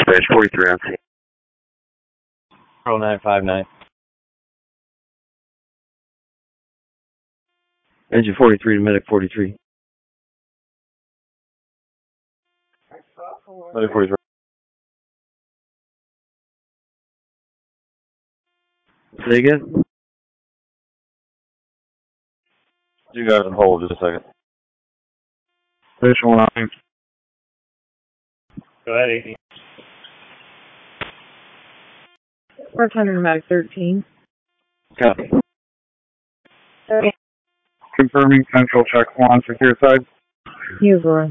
Dispatch 43 on scene. 0959. Engine 43 to medic 43. Medic 43. Say again? You guys on hold just a second. Station 1. Go ahead, 18. 500 Mac 13. Copy. Okay. Confirming central check 1 secure side. User.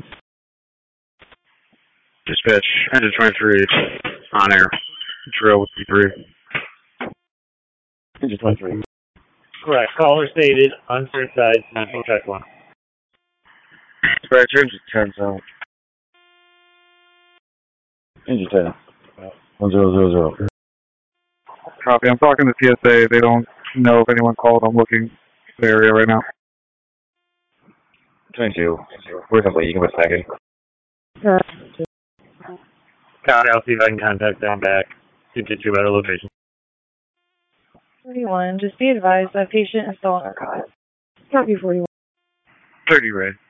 Dispatch, engine 23 on air. Drill with P3. Engine 23. Correct. Caller stated, uncertain side, central check 1. Dispatch, engine 10 zone. Engine 10. 1000. Copy. I'm talking to TSA. They don't know if anyone called. I'm looking in the area right now. 22. Reasonably, you can put second. Copy, I'll see if I can contact them back to get you a better location. 41. Just be advised that patient is still in narcotics. Copy 41. 30 Ray.